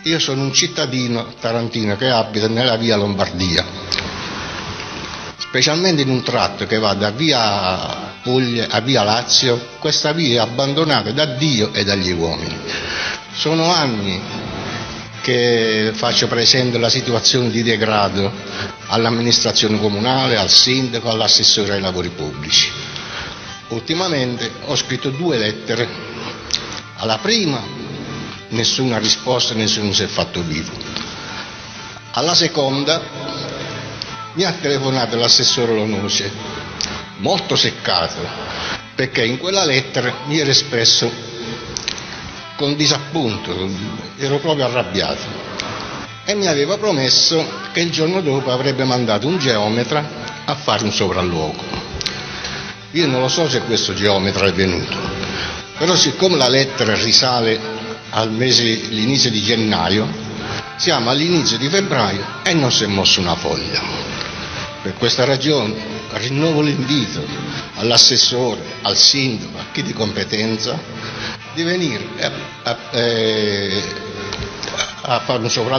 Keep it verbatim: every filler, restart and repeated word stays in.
io sono un cittadino tarantino che abita nella via Lombardia, specialmente in un tratto che va da via Puglia a via Lazio. Questa via è abbandonata da Dio e dagli uomini. Sono anni che faccio presente la situazione di degrado all'amministrazione comunale, al sindaco, all'assessore ai lavori pubblici. Ultimamente ho scritto due lettere. Alla prima nessuna risposta, nessuno si è fatto vivo. Alla seconda mi ha telefonato l'assessore Lonuce, molto seccato, perché in quella lettera mi era espresso con disappunto, ero proprio arrabbiato, e mi aveva promesso che il giorno dopo avrebbe mandato un geometra a fare un sopralluogo. Io non lo so se questo geometra è venuto, però siccome la lettera risale al mese, l'inizio di gennaio, siamo all'inizio di febbraio e non si è mosso una foglia. Per questa ragione rinnovo l'invito all'assessore, al sindaco, a chi di competenza, di venire a, a, a, a fare un sopralluogo